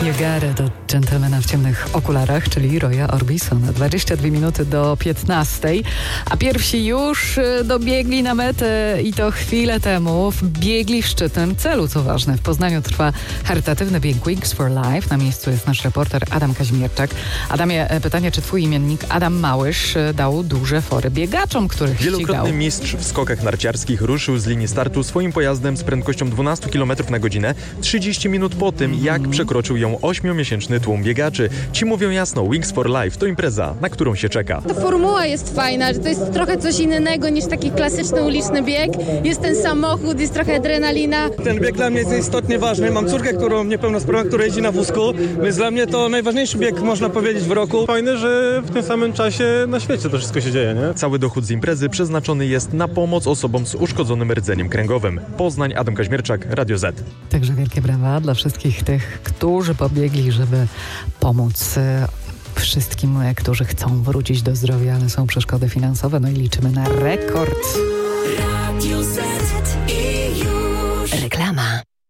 You got it od dżentelmena w ciemnych okularach, czyli Roya Orbisona. 22 minuty do 15, a pierwsi już dobiegli na metę i to chwilę temu biegli w szczytnym celu, co ważne. W Poznaniu trwa charytatywny bieg Wings for Life. Na miejscu jest nasz reporter Adam Kazimierczak. Adamie, pytanie, czy twój imiennik Adam Małysz dał duże fory biegaczom, których ścigał? Wielokrotny mistrz w skokach narciarskich ruszył z linii startu swoim pojazdem z prędkością 12 km na godzinę 30 minut po tym, jak przekroczył ją 8-miesięczny tłum biegaczy. Ci mówią jasno, Wings for Life to impreza, na którą się czeka. Ta formuła jest fajna, że to jest trochę coś innego niż taki klasyczny uliczny bieg. Jest ten samochód, jest trochę adrenalina. Ten bieg dla mnie jest istotnie ważny. Mam córkę, niepełnosprawną, która jeździ na wózku, więc dla mnie to najważniejszy bieg, można powiedzieć, w roku. Fajne, że w tym samym czasie na świecie to wszystko się dzieje, nie? Cały dochód z imprezy przeznaczony jest na pomoc osobom z uszkodzonym rdzeniem kręgowym. Poznań, Adam Kazimierczak, Radio Z. Także wielkie brawa dla wszystkich tych, którzy pobiegli, żeby pomóc wszystkim, którzy chcą wrócić do zdrowia, ale są przeszkody finansowe. No i liczymy na rekord. Radio Z i już. Reklama.